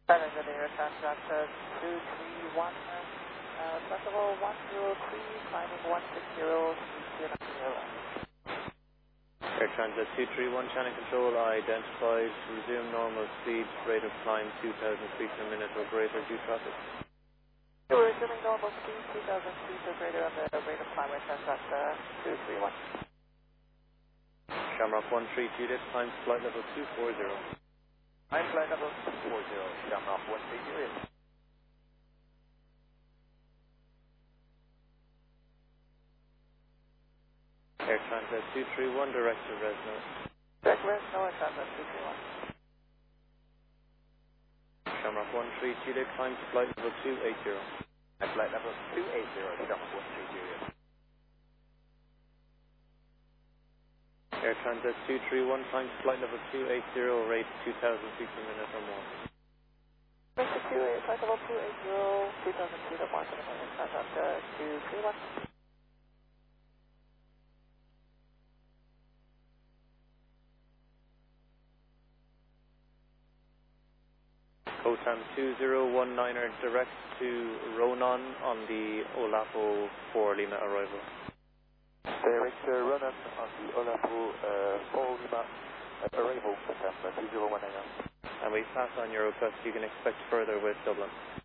Challenger Air Transat 231, festival 103, climbing 160, Air Transat 231, channel control identified, resume normal speed, rate of climb 2,000 feet per minute or greater due traffic. We're resuming normal speed, 2,000 feet or greater on the rate of climb, Air Transat 231. Shamrock 13 Juliet, climb flight level 240. I'm flight level 240, Shamrock 13 Juliet. Air Transat 231, direct to Resno. Direct Resno, Air Transat 231. Shamrock 13 Juliet, climb to flight level 280. I'm flight level 280, Shamrock 13 Juliet. Air Transat 231, climb to flight level 280, rate 2,000 feet per minute or more. Mr. 28, flight level 280, 2,000 feet or more per minute, Air Transat 231. Kotam 2019er, direct to Ronan on the Olapo 4 Lima arrival. Direct Ronan on the Olapo 4 Lima arrival, Kotam 2019er. And we pass on your request, you can expect further with Dublin.